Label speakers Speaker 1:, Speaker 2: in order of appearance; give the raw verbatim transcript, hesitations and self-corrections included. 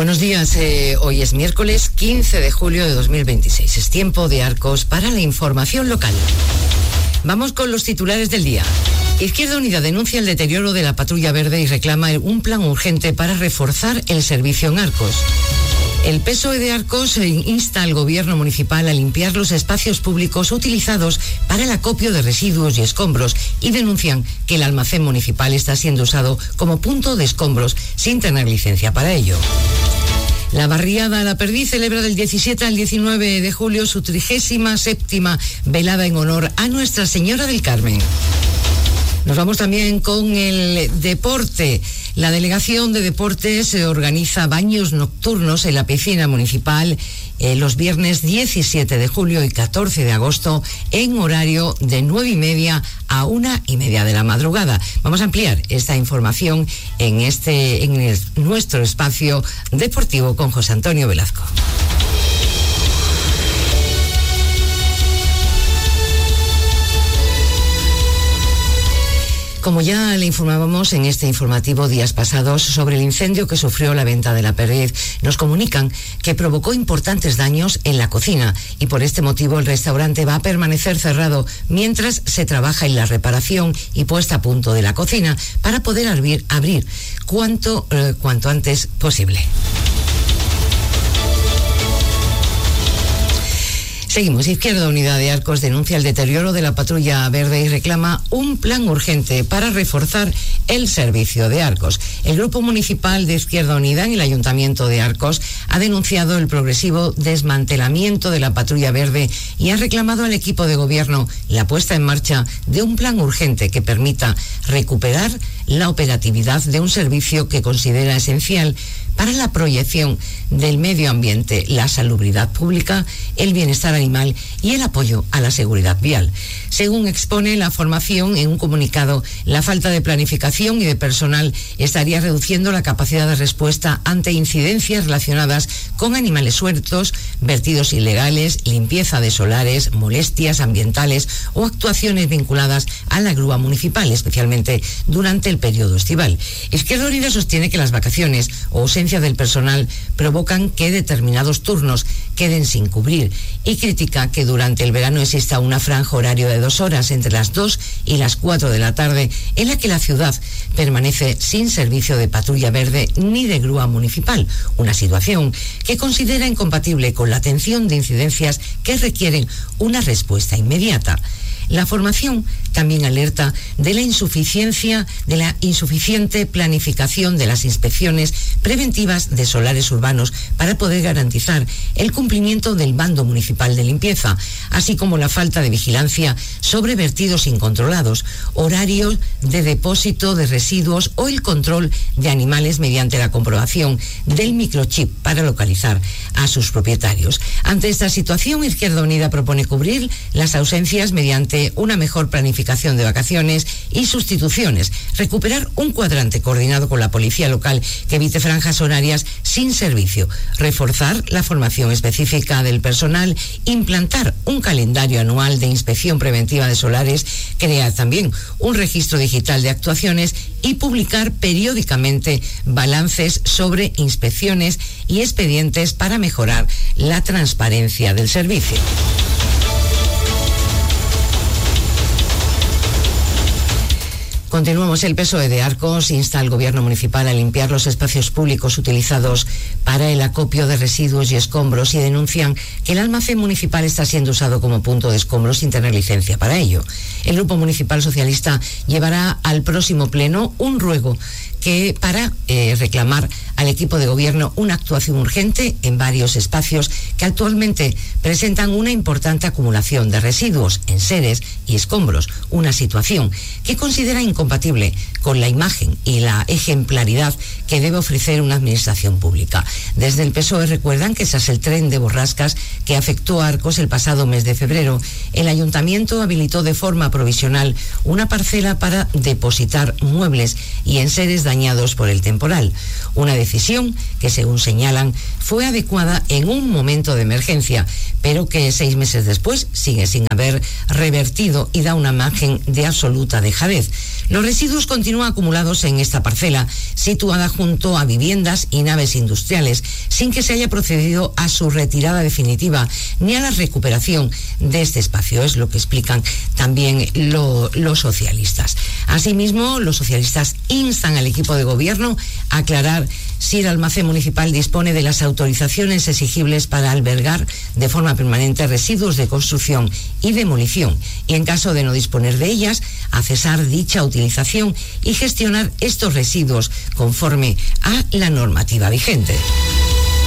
Speaker 1: Buenos días, eh, hoy es miércoles quince de julio de dos mil veintiséis. Es tiempo de Arcos para la información local. Vamos con los titulares del día. Izquierda Unida denuncia el deterioro de la patrulla verde y reclama un plan urgente para reforzar el servicio en Arcos. El P S O E de Arcos insta al gobierno municipal a limpiar los espacios públicos utilizados para el acopio de residuos y escombros y denuncian que el almacén municipal está siendo usado como punto de escombros sin tener licencia para ello. La barriada La Perdiz celebra del diecisiete al diecinueve de julio su trigésima séptima velada en honor a Nuestra Señora del Carmen. Nos vamos también con el deporte. La Delegación de Deportes organiza baños nocturnos en la piscina municipal eh, los viernes diecisiete de julio y catorce de agosto en horario de nueve y media a una y media de la madrugada. Vamos a ampliar esta información en este en el, nuestro espacio deportivo con José Antonio Velasco. Como ya le informábamos en este informativo días pasados sobre el incendio que sufrió la venta de La Perdiz, nos comunican que provocó importantes daños en la cocina y por este motivo el restaurante va a permanecer cerrado mientras se trabaja en la reparación y puesta a punto de la cocina para poder abrir, abrir cuanto, eh, cuanto antes posible. Seguimos. Izquierda Unida de Arcos denuncia el deterioro de la patrulla verde y reclama un plan urgente para reforzar el servicio de Arcos. El Grupo Municipal de Izquierda Unida en el Ayuntamiento de Arcos ha denunciado el progresivo desmantelamiento de la patrulla verde y ha reclamado al equipo de gobierno la puesta en marcha de un plan urgente que permita recuperar la operatividad de un servicio que considera esencial para la proyección del medio ambiente, la salubridad pública, el bienestar animal y el apoyo a la seguridad vial. Según expone la formación en un comunicado, la falta de planificación y de personal estaría reduciendo la capacidad de respuesta ante incidencias relacionadas con animales sueltos, vertidos ilegales, limpieza de solares, molestias ambientales o actuaciones vinculadas a la grúa municipal, especialmente durante el periodo estival. Izquierda Unida sostiene que las vacaciones o ausencia del personal provocan que determinados turnos queden sin cubrir y critica que durante el verano exista una franja horaria de dos horas entre las dos y las cuatro de la tarde en la que la ciudad permanece sin servicio de patrulla verde ni de grúa municipal, una situación que considera incompatible con la atención de incidencias que requieren una respuesta inmediata. La formación también alerta de la insuficiencia, de la insuficiente planificación de las inspecciones preventivas de solares urbanos para poder garantizar el cumplimiento del bando municipal de limpieza, así como la falta de vigilancia sobre vertidos incontrolados, horarios de depósito de residuos o el control de animales mediante la comprobación del microchip para localizar a sus propietarios. Ante esta situación, Izquierda Unida propone cubrir las ausencias mediante una mejor planificación de vacaciones y sustituciones, recuperar un cuadrante coordinado con la policía local que evite franjas horarias sin servicio, reforzar la formación específica del personal, implantar un calendario anual de inspección preventiva de solares, crear también un registro digital de actuaciones y publicar periódicamente balances sobre inspecciones y expedientes para mejorar la transparencia del servicio. Continuamos. El P S O E de Arcos insta al gobierno municipal a limpiar los espacios públicos utilizados para el acopio de residuos y escombros y denuncian que el almacén municipal está siendo usado como punto de escombros sin tener licencia para ello. El Grupo Municipal Socialista llevará al próximo pleno un ruego que para eh, reclamar al equipo de gobierno una actuación urgente en varios espacios que actualmente presentan una importante acumulación de residuos, enseres y escombros, una situación que considera incompatible con la imagen y la ejemplaridad que debe ofrecer una administración pública. Desde el P S O E recuerdan que tras el tren de borrascas que afectó a Arcos el pasado mes de febrero, el ayuntamiento habilitó de forma provisional una parcela para depositar muebles y enseres dañados por el temporal. Una decisión que, según señalan, fue adecuada en un momento de emergencia, pero que seis meses después sigue sin haber revertido y da una imagen de absoluta dejadez. Los residuos continúan acumulados en esta parcela, situada junto a viviendas y naves industriales, sin que se haya procedido a su retirada definitiva ni a la recuperación de este espacio. Es lo que explican también lo, los socialistas. Asimismo, los socialistas instan al equipo de gobierno a aclarar si el almacén municipal dispone de las autorizaciones exigibles para albergar de forma permanente residuos de construcción y demolición, y en caso de no disponer de ellas, a cesar dicha utilización y gestionar estos residuos conforme a la normativa vigente.